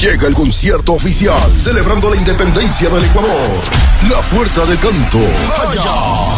Llega el concierto oficial celebrando la independencia del Ecuador. La fuerza del canto. ¡Jaya!